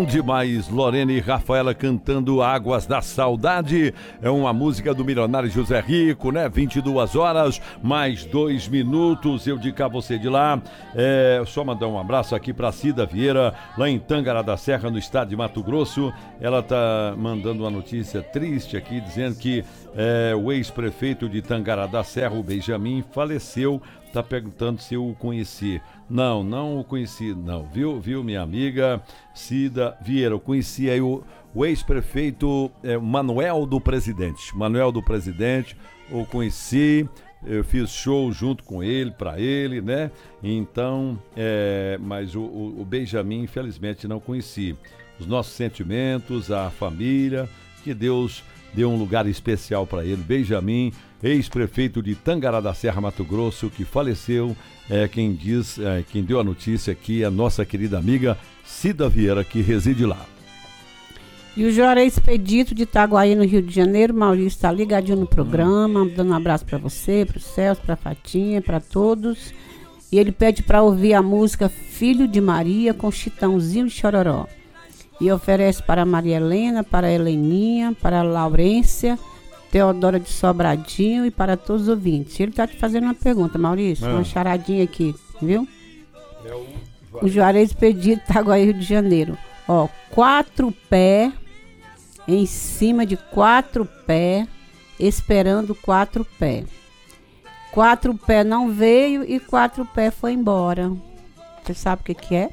Bom demais, Lorena e Rafaela cantando Águas da Saudade. É uma música do milionário José Rico, né? 22 horas, mais 2 minutos. Eu digo a você de lá. Só mandar um abraço aqui pra Cida Vieira, lá em Tangará da Serra, no estado de Mato Grosso. Ela tá mandando uma notícia triste aqui, dizendo que o ex-prefeito de Tangará da Serra, o Benjamin, faleceu. Tá perguntando se eu o conheci. Não o conheci, não. Viu, minha amiga Cida Vieira? Eu conheci aí o ex-prefeito Manuel do Presidente. Eu conheci, eu fiz show junto com ele, pra ele, né? Então, mas o Benjamin, infelizmente, não conheci. Os nossos sentimentos, a família, que Deus deu um lugar especial para ele. Benjamin, ex-prefeito de Tangará da Serra, Mato Grosso, que faleceu. Quem deu a notícia aqui é a nossa querida amiga Cida Vieira, que reside lá. E o Juarez Expedito de Itaguaí, no Rio de Janeiro. Maurício está ligadinho no programa, dando um abraço para você, para o Celso, para a Fatinha, para todos. E ele pede para ouvir a música Filho de Maria, com Chitãozinho de Chororó. E oferece para a Maria Helena, para a Heleninha, para a Laurência, Teodora de Sobradinho e para todos os ouvintes. Ele está te fazendo uma pergunta, Maurício, uma charadinha aqui, viu? O Juarez Expedito, Itaguaí, Rio de Janeiro. 4 pés, em cima de 4 pés, esperando 4 pés. 4 pés não veio e 4 pés foi embora. Você sabe o que é?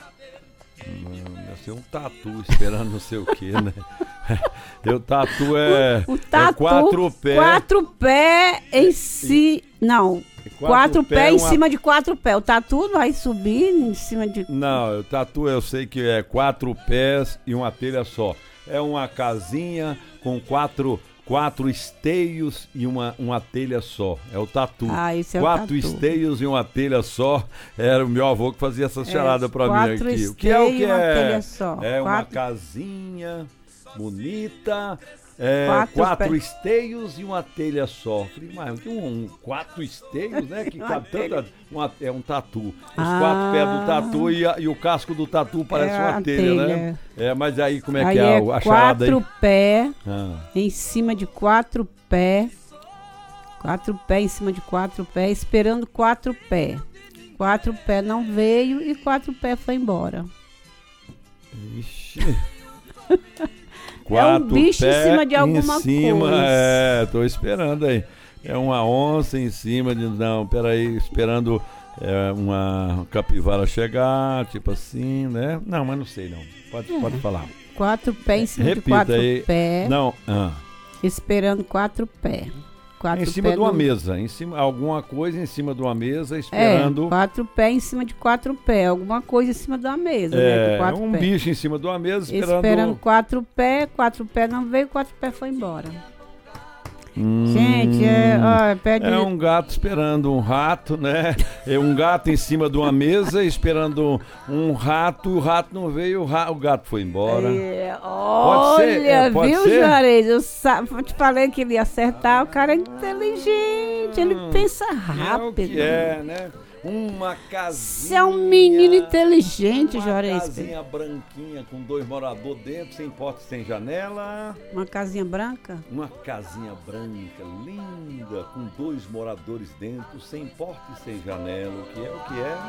Deve ser um tatu esperando não sei o que, né? O tatu o tatu, 4 pés. 4 pés em si. Não. 4 pés em cima de 4 pés. O tatu vai subir em cima de. Não, o tatu eu sei que é 4 pés e uma telha só. É uma casinha com 4 esteios e uma telha só. É o tatu. Esse é 4 o tatu. Esteios e uma telha só. Era o meu avô que fazia essa charada pra mim aqui. O que é o que é? Uma telha só. Uma casinha bonita. 4 esteios e uma telha só. Falei, mas 4 esteios, né? Que cabe tanta. É um tatu. Os 4 pés do tatu e o casco do tatu parece uma telha, né? Mas aí como é que é a charada aí? 4 pés em cima de 4 pés. 4 pés em cima de 4 pés, esperando 4 pés. 4 pés não veio e 4 pés foi embora. Ixi. É um bicho em cima de alguma coisa. Tô esperando aí. É uma onça em cima de... Não, peraí, esperando uma capivara chegar, tipo assim, né? Não, mas não sei não. Pode falar. 4 pés em cima de 4 pés. Não. Esperando 4 pés. Em cima de uma mesa, alguma coisa em cima de uma mesa, esperando... 4 pés em cima de 4 pés, alguma coisa em cima de uma mesa, né? De 4 pés. Bicho em cima de uma mesa, esperando 4 pés não veio, 4 pés foi embora. Gente, é um gato esperando um rato, né? É um gato em cima de uma mesa esperando um rato, o rato não veio, o gato foi embora. Olha, viu, Juarez? Eu te falei que ele ia acertar, o cara é inteligente, ele pensa rápido. Né? Uma casinha. Você é um menino inteligente, Juarez. Uma casinha branquinha com 2 moradores dentro, sem porta e sem janela. Uma casinha branca? Uma casinha branca, linda, com 2 moradores dentro, sem porta e sem janela. O que é?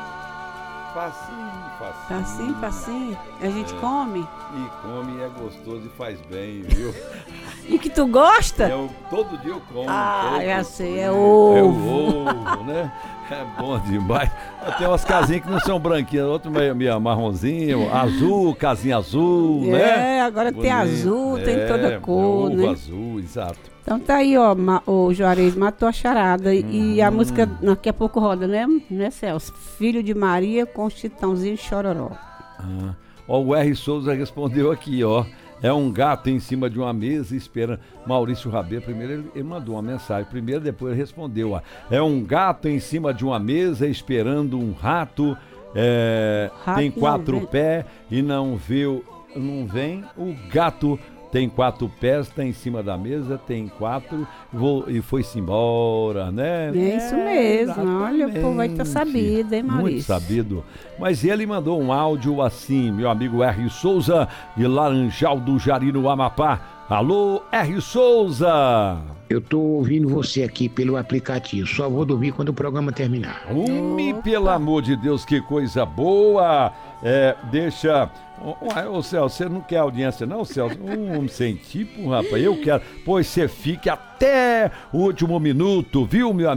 Facinho. A gente come? E come, é gostoso e faz bem, viu? E que tu gosta? Todo dia eu como. Já sei, é ovo. É o ovo, né? É bom demais. Tem umas casinhas que não são branquinhas, outra meio marronzinho, azul, casinha azul, né? Agora tem azul, tem toda cor, ovo, né? azul, exato. Então tá aí, o Juarez matou a charada. E a música daqui a pouco roda, né, Celso? Filho de Maria com Chitãozinho de Chororó. O R. Souza respondeu aqui, É um gato em cima de uma mesa esperando. Maurício Rabê, primeiro ele mandou uma mensagem. Primeiro, depois ele respondeu. É um gato em cima de uma mesa esperando um rato. Tem 4 pés e não vem. O gato tem 4 pés, tá em cima da mesa, tem 4 e foi-se embora, né? É isso mesmo, olha, o povo vai estar sabido, hein, Maurício? Muito sabido. Mas ele mandou um áudio assim, meu amigo R. Souza, de Laranjal do Jari, no Amapá. Alô, R. Souza! Eu tô ouvindo você aqui pelo aplicativo, só vou dormir quando o programa terminar. Pelo amor de Deus, que coisa boa! Deixa... Ô Celso, você não quer audiência não, Celso? Sem tipo, rapaz, eu quero. Pois você fique até o último minuto, viu, meu amigo?